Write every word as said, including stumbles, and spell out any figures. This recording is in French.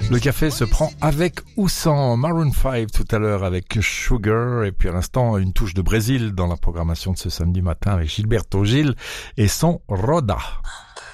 Le café se prend avec ou sans Maroon cinq tout à l'heure avec Sugar et puis à l'instant une touche de Brésil dans la programmation de ce samedi matin avec Gilberto Gil et son Roda.